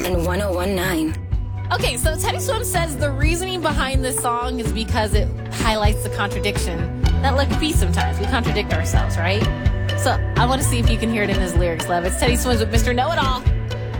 and 1019. Okay, so Teddy Swims says the reasoning behind this song is because it highlights the contradiction that life can be sometimes. We contradict ourselves, right? So I want to see if you can hear it in his lyrics, Lev. It's Teddy Swims with Mr. Know-It-All.